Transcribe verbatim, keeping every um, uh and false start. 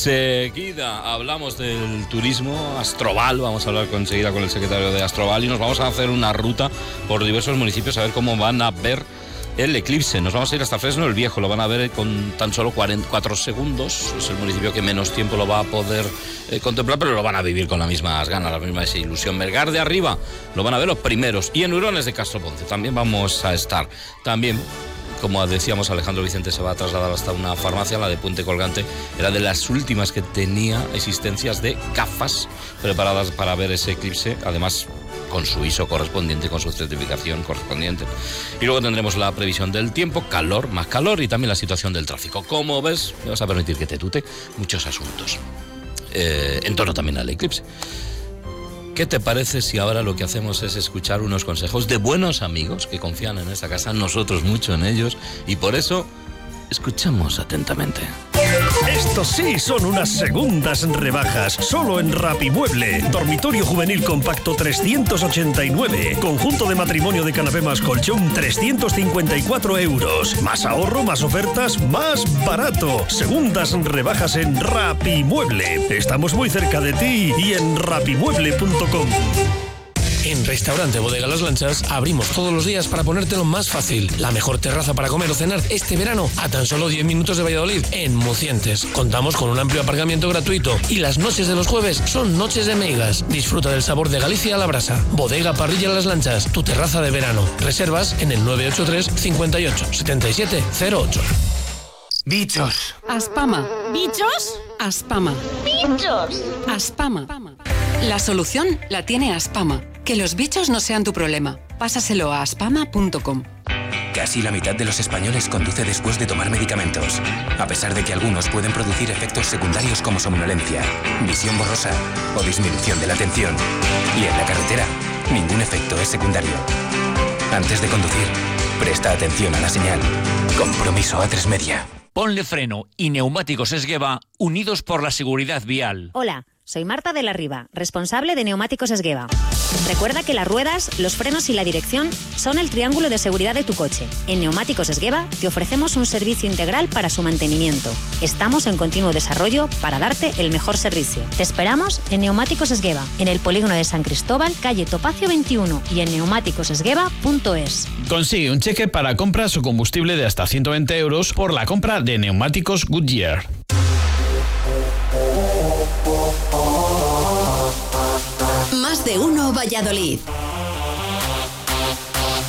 Seguida hablamos del turismo Astroval, vamos a hablar enseguida con el secretario de Astroval y nos vamos a hacer una ruta por diversos municipios a ver cómo van a ver el eclipse. Nos vamos a ir hasta Fresno el Viejo, lo van a ver con tan solo cuarenta y cuatro segundos, es el municipio que menos tiempo lo va a poder eh, contemplar, pero lo van a vivir con las mismas ganas, la misma ilusión. Melgar de Arriba lo van a ver los primeros y en Hurones de Castro Ponce también vamos a estar. También, como decíamos, Alejandro Vicente se va a trasladar hasta una farmacia, la de Puente Colgante, era de las últimas que tenía existencias de gafas preparadas para ver ese eclipse, además con su I S O correspondiente, con su certificación correspondiente. Y luego tendremos la previsión del tiempo, calor, más calor y también la situación del tráfico. Como ves, me vas a permitir que te tute muchos asuntos eh, en torno también al eclipse. ¿Qué te parece si ahora lo que hacemos es escuchar unos consejos de buenos amigos que confían en esta casa, nosotros mucho en ellos, y por eso escuchamos atentamente? Estos sí son unas segundas rebajas, solo en Rapimueble. Dormitorio juvenil compacto trescientos ochenta y nueve. Conjunto de matrimonio de canapé más colchón trescientos cincuenta y cuatro euros. Más ahorro, más ofertas, más barato. Segundas rebajas en Rapimueble. Estamos muy cerca de ti y en rapimueble punto com. En Restaurante Bodega Las Lanchas abrimos todos los días para ponértelo más fácil. La mejor terraza para comer o cenar este verano a tan solo diez minutos de Valladolid, en Mucientes. Contamos con un amplio aparcamiento gratuito y las noches de los jueves son noches de meigas. Disfruta del sabor de Galicia a la brasa. Bodega Parrilla Las Lanchas, tu terraza de verano. Reservas en el nueve ocho tres, cincuenta y ocho, setenta y siete cero ocho. Bichos. Aspama. ¿Bichos? Aspama. Bichos. Aspama. La solución la tiene Aspama. Que los bichos no sean tu problema. Pásaselo a aspama punto com. Casi la mitad de los españoles conduce después de tomar medicamentos, a pesar de que algunos pueden producir efectos secundarios como somnolencia, visión borrosa o disminución de la atención. Y en la carretera, ningún efecto es secundario. Antes de conducir, presta atención a la señal. Compromiso A tres Media. Ponle Freno y Neumáticos Esgueva, unidos por la seguridad vial. Hola, soy Marta de la Riva, responsable de Neumáticos Esgueva. Recuerda que las ruedas, los frenos y la dirección son el triángulo de seguridad de tu coche. En Neumáticos Esgueva te ofrecemos un servicio integral para su mantenimiento. Estamos en continuo desarrollo para darte el mejor servicio. Te esperamos en Neumáticos Esgueva, en el polígono de San Cristóbal, calle Topacio veintiuno y en neumáticos esgueva punto es. Consigue un cheque para compras o combustible de hasta ciento veinte euros por la compra de neumáticos Goodyear. Más de uno Valladolid.